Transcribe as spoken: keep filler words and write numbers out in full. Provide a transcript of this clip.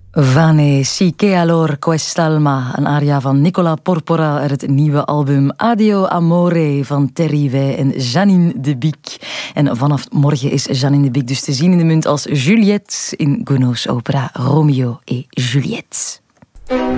Vane si che allor quest'alma, een aria van Nicola Porpora uit het nieuwe album Adio Amore van Terry Wey en Janine de Biek. En vanaf morgen is Janine de Biek dus te zien in de Munt als Juliette in Gounod's opera Romeo et Juliette.